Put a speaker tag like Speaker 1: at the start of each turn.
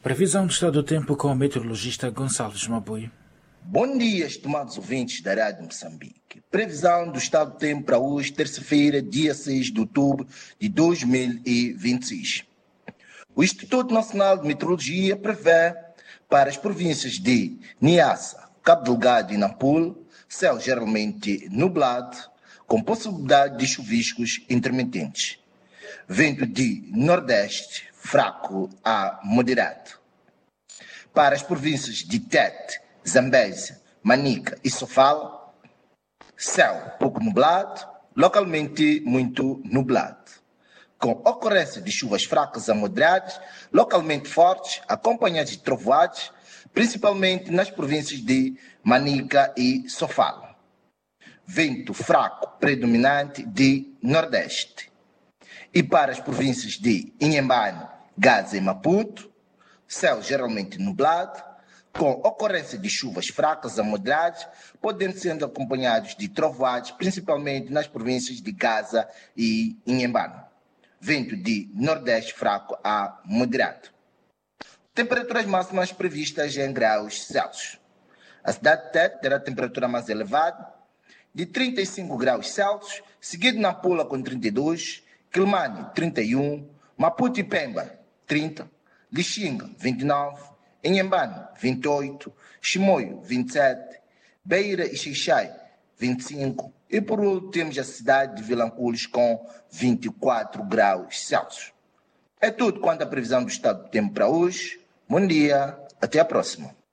Speaker 1: Previsão do estado do tempo com o meteorologista Gonçalves Mabui.
Speaker 2: Bom dia, estimados ouvintes da Rádio Moçambique. Previsão do estado do tempo para hoje, terça-feira, dia 6 de outubro de 2026. O Instituto Nacional de Meteorologia prevê para as províncias de Niassa, Cabo Delgado e Nampula, céu geralmente nublado, com possibilidade de chuviscos intermitentes. Vento de nordeste, fraco a moderado. Para as províncias de Tete, Zambésia, Manica e Sofala, céu pouco nublado, localmente muito nublado, com ocorrência de chuvas fracas a moderadas, localmente fortes, acompanhadas de trovoadas, principalmente nas províncias de Manica e Sofala. Vento fraco predominante de nordeste. E para as províncias de Inhambane, Gaza e Maputo, céu geralmente nublado, com ocorrência de chuvas fracas a moderadas, podendo ser acompanhados de trovoadas, principalmente nas províncias de Gaza e Inhambane. Vento de nordeste fraco a moderado. Temperaturas máximas previstas em graus Celsius. A cidade de Tete terá temperatura mais elevada, de 35 graus Celsius, seguido Nampula com 32, Quelimane 31, Maputo e Pemba 30, Lixinga 29, Inhambane 28, Chimoio 27, Beira e Xixai 25 e por último temos a cidade de Vilanculos com 24 graus Celsius. É tudo quanto a previsão do estado do tempo para hoje. Bom dia, até a próxima.